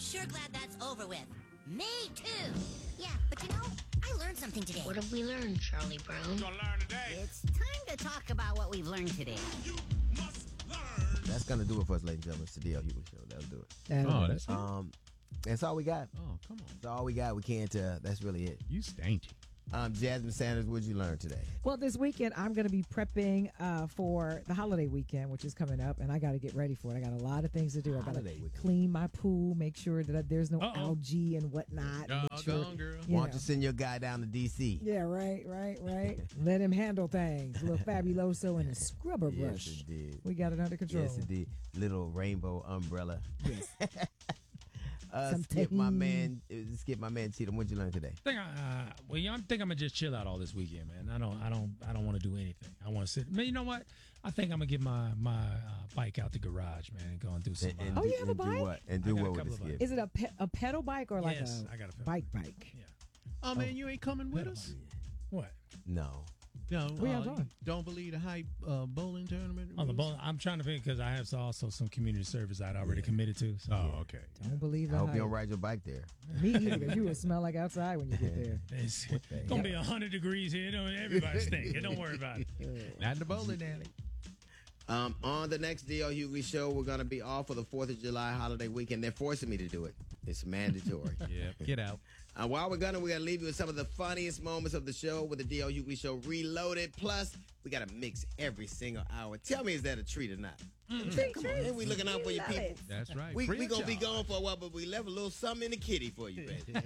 sure glad that's over with. Me too. Yeah, but I learned something today. What have we learned, Charlie Brown? What you gonna learn today? It's time to talk about what we've learned today. You must learn. That's gonna do it for us, ladies and gentlemen. It's the DL Hughley Show. That'll do it. That's That's all we got. Oh, come on. That's all we got. We can't. That's really it. You stingy. Jasmine Sanders, what did you learn today? Well, this weekend, I'm going to be prepping for the holiday weekend, which is coming up, and I got to get ready for it. I got a lot of things to do. I got to clean my pool, make sure that there's no algae and whatnot. Doggone, girl. Why don't you send your guy down to D.C.? Yeah, right. Let him handle things. A little Fabuloso and a scrubber brush. Yes, indeed. We got it under control. Yes, indeed. Little rainbow umbrella. Yes. Skip my man Cheatham. What'd you learn today? I think I'm gonna just chill out all this weekend, man. I don't want to do anything. I want to sit. Man, you know what? I think I'm gonna get my bike out the garage, man, and go and do some. You have a bike? Do what? And do what with it? Is it a pedal bike or like I got a bike? Yeah. Oh, man, you ain't coming with us? What? No. No, Where y'all going? Don't believe the hype bowling tournament? On the bowling, I'm trying to think because I have also some community service I'd already committed to. So. Oh, okay. Don't believe that. I hope you don't ride your bike there. Me either. You will smell like outside when you get there. It's gonna be 100 degrees here. Everybody's thinking. Don't worry about it. Not in the bowling alley. On the next DL Hughley Show, we're going to be off for the 4th of July holiday weekend. They're forcing me to do it. It's mandatory. Yeah, get out. While we're going to leave you with some of the funniest moments of the show with the DL Hughley Show Reloaded. Plus, we got to mix every single hour. Tell me, is that a treat or not? Come on, man. We looking out for you people. That's right. We going to be gone for a while, but we left a little something in the kitty for you, baby.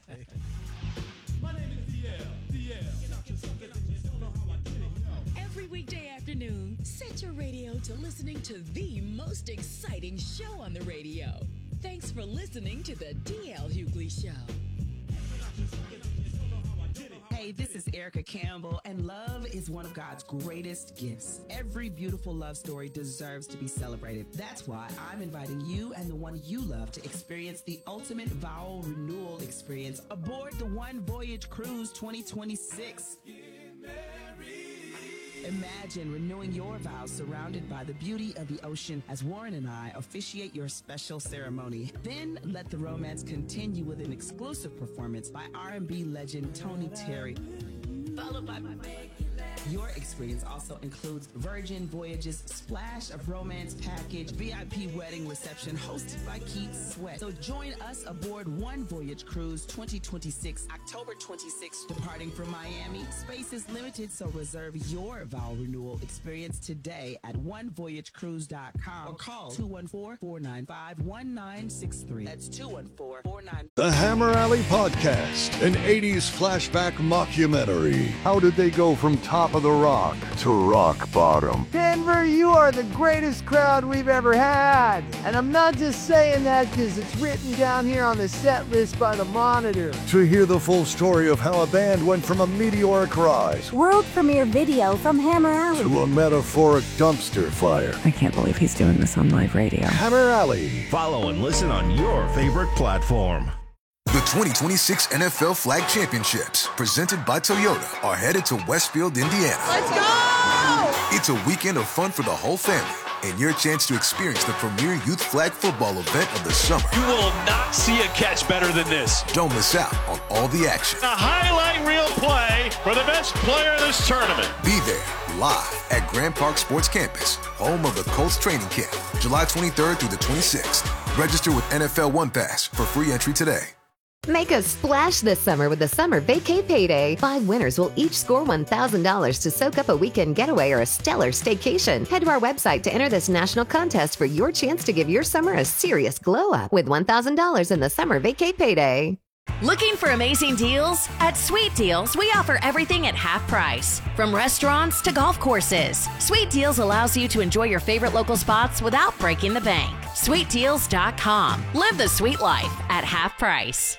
My name is DL. Every weekday afternoon, set your radio to listening to the most exciting show on the radio. Thanks for listening to the DL Hughley Show. Hey, this is Erica Campbell, and love is one of God's greatest gifts. Every beautiful love story deserves to be celebrated. That's why I'm inviting you and the one you love to experience the ultimate vow renewal experience aboard the One Voyage Cruise 2026. Imagine renewing your vows surrounded by the beauty of the ocean as Warren and I officiate your special ceremony. Then let the romance continue with an exclusive performance by R&B legend Tony Terry, followed by your experience also includes Virgin Voyages Splash of Romance Package, VIP wedding reception hosted by Keith Sweat. So join us aboard One Voyage Cruise 2026, October 26th, departing from Miami. Space is limited, so reserve your vow renewal experience today at onevoyagecruise.com or call 214-495-1963. That's 214-495. The Hammer Alley Podcast, an 80s flashback mockumentary. How did they go from top of the rock to rock bottom? Denver, you are the greatest crowd we've ever had. And I'm not just saying that because it's written down here on the set list by the Monitor. To hear the full story of how a band went from a meteoric rise, world premiere video from Hammer Alley, to a metaphoric dumpster fire. I can't believe he's doing this on live radio. Hammer Alley. Follow and listen on your favorite platform. The 2026 NFL Flag Championships, presented by Toyota, are headed to Westfield, Indiana. Let's go! It's a weekend of fun for the whole family and your chance to experience the premier youth flag football event of the summer. You will not see a catch better than this. Don't miss out on all the action. A highlight reel play for the best player of this tournament. Be there live at Grand Park Sports Campus, home of the Colts training camp, July 23rd through the 26th. Register with NFL One Pass for free entry today. Make a splash this summer with the Summer Vacay Payday. 5 winners will each score $1,000 to soak up a weekend getaway or a stellar staycation. Head to our website to enter this national contest for your chance to give your summer a serious glow up with $1,000 in the Summer Vacay Payday. Looking for amazing deals? At Sweet Deals, we offer everything at half price. From restaurants to golf courses, Sweet Deals allows you to enjoy your favorite local spots without breaking the bank. SweetDeals.com. Live the sweet life at half price.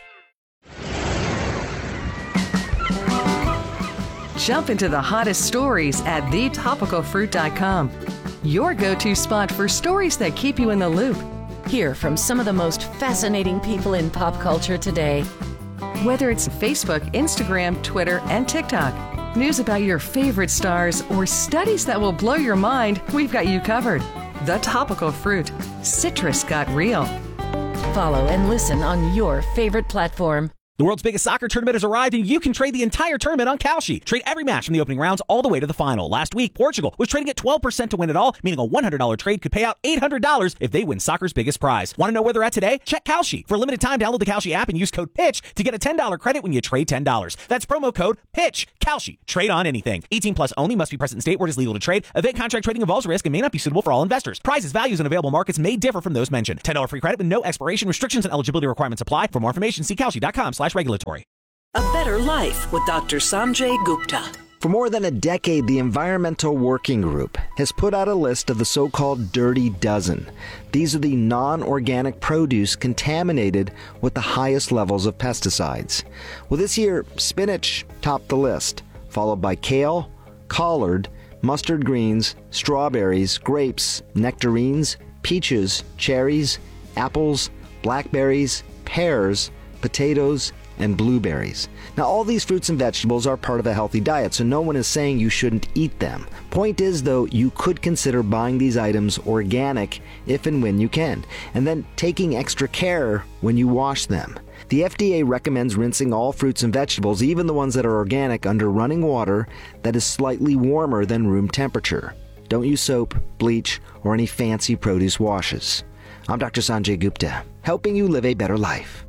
Jump into the hottest stories at thetopicalfruit.com. Your go-to spot for stories that keep you in the loop. Hear from some of the most fascinating people in pop culture today. Whether it's Facebook, Instagram, Twitter, and TikTok, news about your favorite stars, or studies that will blow your mind, we've got you covered. The Topical Fruit. Citrus got real. Follow and listen on your favorite platform. The world's biggest soccer tournament has arrived, and you can trade the entire tournament on Kalshi. Trade every match from the opening rounds all the way to the final. Last week, Portugal was trading at 12% to win it all, meaning a $100 trade could pay out $800 if they win soccer's biggest prize. Want to know where they're at today? Check Kalshi. For a limited time, download the Kalshi app and use code PITCH to get a $10 credit when you trade $10. That's promo code PITCH. Kalshi. Trade on anything. 18 plus only. Must be present in state where it is legal to trade. Event contract trading involves risk and may not be suitable for all investors. Prizes, values, and available markets may differ from those mentioned. $10 free credit with no expiration. Restrictions and eligibility requirements apply. For more information, see Kalshi.com/regulatory. A Better Life with Dr. Sanjay Gupta. For more than a decade, the Environmental Working Group has put out a list of the so-called Dirty Dozen. These are the non-organic produce contaminated with the highest levels of pesticides. Well, this year, spinach topped the list, followed by kale, collard, mustard greens, strawberries, grapes, nectarines, peaches, cherries, apples, blackberries, pears, potatoes, and blueberries. Now, all these fruits and vegetables are part of a healthy diet, so no one is saying you shouldn't eat them. Point is, though, you could consider buying these items organic if and when you can, and then taking extra care when you wash them. The FDA recommends rinsing all fruits and vegetables, even the ones that are organic, under running water that is slightly warmer than room temperature. Don't use soap, bleach, or any fancy produce washes. I'm Dr. Sanjay Gupta, helping you live a better life.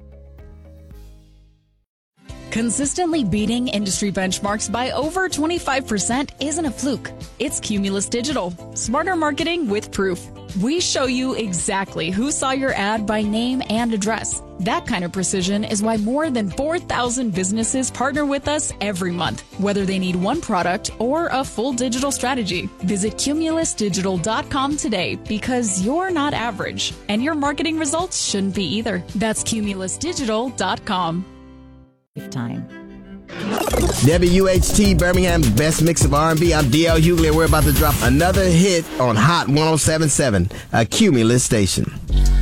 Consistently beating industry benchmarks by over 25% isn't a fluke. It's Cumulus Digital. Smarter marketing with proof. We show you exactly who saw your ad by name and address. That kind of precision is why more than 4,000 businesses partner with us every month, whether they need one product or a full digital strategy. Visit cumulusdigital.com today, because you're not average, and your marketing results shouldn't be either. That's cumulusdigital.com. Time. WHT Birmingham's best mix of R&B. I'm DL Hughley, and we're about to drop another hit on Hot 107.7, a Cumulus station.